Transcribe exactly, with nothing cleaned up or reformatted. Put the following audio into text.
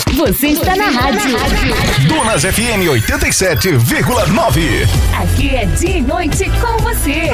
Você está na rádio. Donas F M oitenta e sete vírgula nove. Aqui é dia e noite com você.